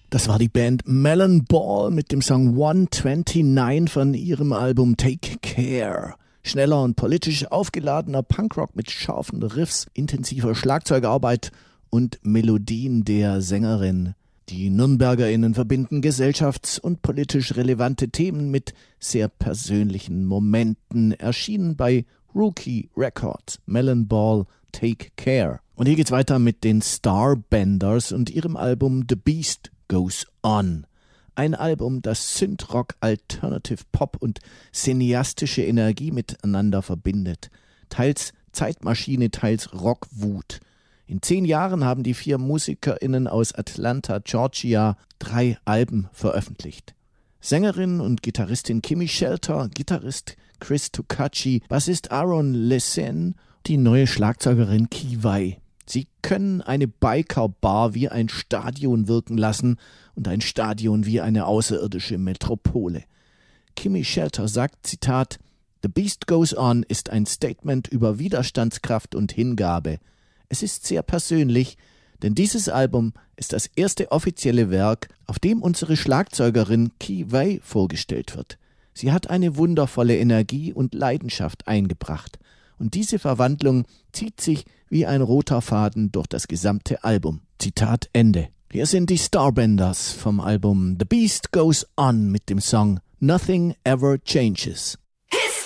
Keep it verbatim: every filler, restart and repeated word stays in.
Das war die Band Melon Ball mit dem Song hundertneunundzwanzig von ihrem Album Take Care. Schneller und politisch aufgeladener Punkrock mit scharfen Riffs, intensiver Schlagzeugarbeit und Melodien der Sängerin. Die NürnbergerInnen verbinden gesellschafts- und politisch relevante Themen mit sehr persönlichen Momenten, erschienen bei Rookie Records, Melon Ball, Take Care. Und hier geht's weiter mit den Starbenders und ihrem Album The Beast Goes On. Ein Album, das Synthrock, Alternative Pop und cineastische Energie miteinander verbindet. Teils Zeitmaschine, teils Rockwut. In zehn Jahren haben die vier MusikerInnen aus Atlanta, Georgia, drei Alben veröffentlicht. Sängerin und Gitarristin Kimi Shelter, Gitarrist Chris Tucacci, Bassist Aaron Lesen, die neue Schlagzeugerin Kiwai. Sie können eine Biker-Bar wie ein Stadion wirken lassen und ein Stadion wie eine außerirdische Metropole. Kimi Shelter sagt, Zitat, The Beast Goes On ist ein Statement über Widerstandskraft und Hingabe. Es ist sehr persönlich, denn dieses Album ist das erste offizielle Werk, auf dem unsere Schlagzeugerin Kiwai vorgestellt wird. Sie hat eine wundervolle Energie und Leidenschaft eingebracht. Und diese Verwandlung zieht sich wie ein roter Faden durch das gesamte Album. Zitat Ende. Hier sind die Starbenders vom Album The Beast Goes On mit dem Song Nothing Ever Changes.